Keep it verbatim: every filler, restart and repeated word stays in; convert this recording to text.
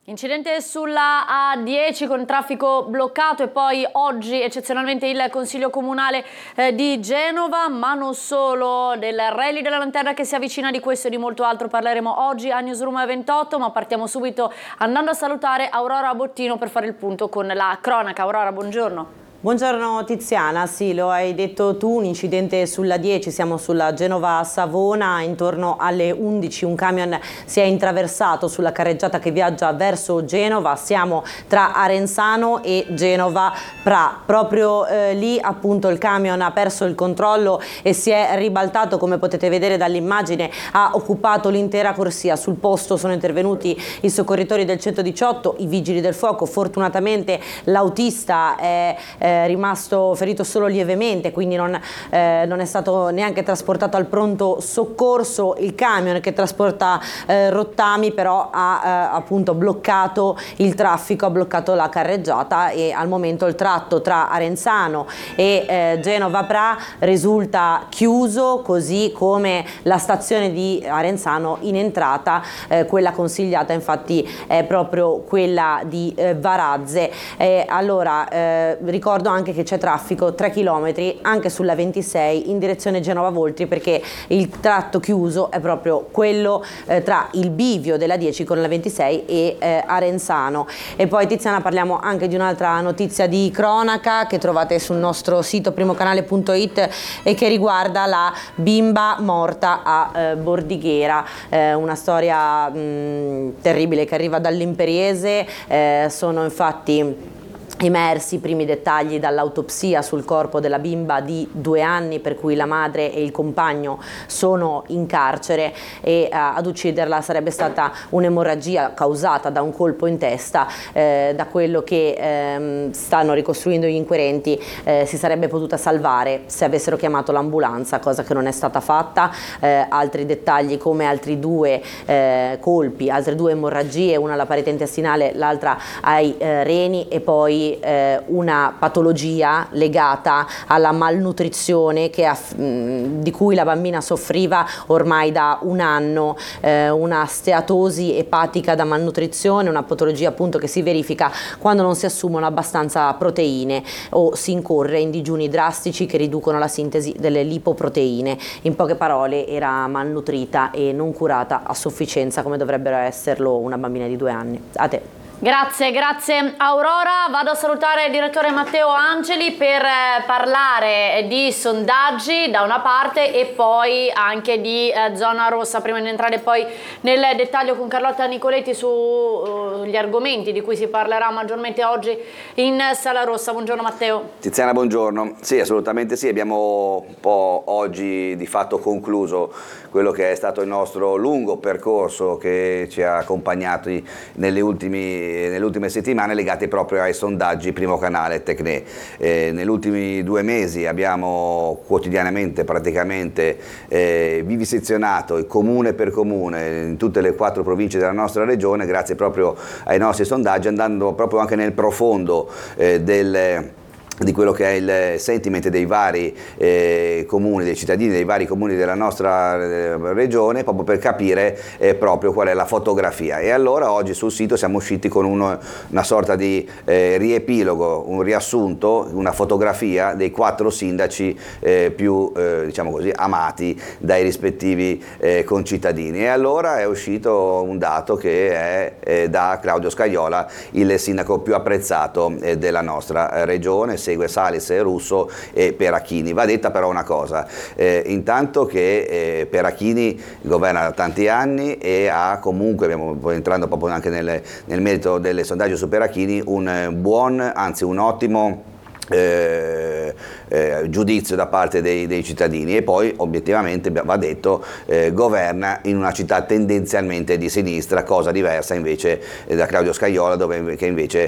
Incidente sulla A dieci con traffico bloccato e poi oggi eccezionalmente il Consiglio Comunale eh, di Genova, ma non solo, del rally della lanterna che si avvicina, di questo e di molto altro parleremo oggi a Newsroom ventotto, ma partiamo subito andando a salutare Aurora Bottino per fare il punto con la cronaca. Aurora, buongiorno. Buongiorno Tiziana, sì, lo hai detto tu, un incidente sulla dieci, siamo sulla Genova-Savona, intorno alle undici un camion si è intraversato sulla carreggiata che viaggia verso Genova, siamo tra Arenzano e Genova-Pra, proprio eh, lì appunto il camion ha perso il controllo e si è ribaltato, come potete vedere dall'immagine, ha occupato l'intera corsia. Sul posto sono intervenuti i soccorritori del centodiciotto, i vigili del fuoco, fortunatamente l'autista è eh, rimasto ferito solo lievemente, quindi non, eh, non è stato neanche trasportato al pronto soccorso. Il camion che trasporta eh, rottami però ha eh, appunto bloccato il traffico, ha bloccato la carreggiata e al momento il tratto tra Arenzano e eh, Genova-Pra risulta chiuso, così come la stazione di Arenzano in entrata, eh, quella consigliata infatti è proprio quella di eh, Varazze. Eh, allora eh, ricordo anche che c'è traffico tre chilometri anche sulla ventisei in direzione Genova-Voltri, perché il tratto chiuso è proprio quello eh, tra il bivio della dieci con la ventisei e eh, Arenzano. E poi Tiziana, parliamo anche di un'altra notizia di cronaca che trovate sul nostro sito primocanale punto it e che riguarda la bimba morta a eh, Bordighera, eh, una storia mh, terribile che arriva dall'Imperiese. Eh, sono infatti emersi i primi dettagli dall'autopsia sul corpo della bimba di due anni per cui la madre e il compagno sono in carcere e uh, ad ucciderla sarebbe stata un'emorragia causata da un colpo in testa. Eh, da quello che ehm, stanno ricostruendo gli inquirenti eh, si sarebbe potuta salvare se avessero chiamato l'ambulanza, cosa che non è stata fatta. Eh, altri dettagli come altri due eh, colpi, altre due emorragie, una alla parete intestinale, l'altra ai eh, reni, e poi Eh, una patologia legata alla malnutrizione che ha, mh, di cui la bambina soffriva ormai da un anno, eh, una steatosi epatica da malnutrizione, una patologia appunto che si verifica quando non si assumono abbastanza proteine o si incorre in digiuni drastici che riducono la sintesi delle lipoproteine. In poche parole, era malnutrita e non curata a sufficienza come dovrebbero esserlo una bambina di due anni. A te. Grazie, grazie Aurora. Vado a salutare il direttore Matteo Angeli per eh, parlare di sondaggi da una parte e poi anche di eh, zona rossa, prima di entrare poi nel dettaglio con Carlotta Nicoletti sugli uh, argomenti di cui si parlerà maggiormente oggi in Sala Rossa. Buongiorno Matteo. Tiziana, buongiorno. Sì, assolutamente sì, abbiamo un po' oggi di fatto concluso quello che è stato il nostro lungo percorso che ci ha accompagnati nelle ultime nelle ultime settimane, legate proprio ai sondaggi Primo Canale Tecne. Eh, negli ultimi due mesi abbiamo quotidianamente praticamente eh, vivisezionato comune per comune in tutte le quattro province della nostra regione, grazie proprio ai nostri sondaggi, andando proprio anche nel profondo eh, del di quello che è il sentiment dei vari eh, comuni, dei cittadini dei vari comuni della nostra eh, regione, proprio per capire eh, proprio qual è la fotografia. E allora oggi sul sito siamo usciti con uno, una sorta di eh, riepilogo, un riassunto, una fotografia dei quattro sindaci eh, più eh, diciamo così amati dai rispettivi eh, concittadini. E allora è uscito un dato che è eh, da Claudio Scajola, il sindaco più apprezzato eh, della nostra regione. Segue Salis e Russo e Perachini. Va detta però una cosa, eh, intanto che eh, Perachini governa da tanti anni e ha comunque, abbiamo, entrando proprio anche nel, nel merito delle sondaggi su Perachini, un buon, anzi un ottimo Eh, eh, giudizio da parte dei, dei cittadini, e poi obiettivamente va detto eh, governa in una città tendenzialmente di sinistra, cosa diversa invece eh, da Claudio Scajola, dove che invece